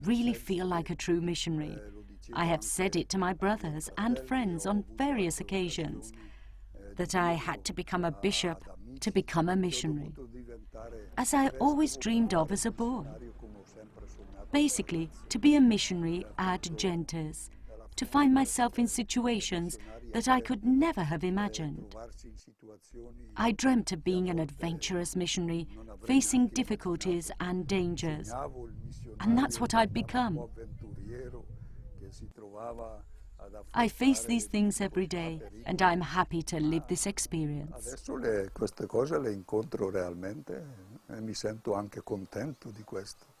really feel like a true missionary. I have said it to my brothers and friends on various occasions, that I had to become a bishop to become a missionary, as I always dreamed of as a boy. Basically, to be a missionary ad gentes, to find myself in situations that I could never have imagined. I dreamt of being an adventurous missionary, facing difficulties and dangers, and that's what I've become. I face these things every day, and I'm happy to live this experience. Adesso queste cose le incontro realmente e mi sento anche contento di questo.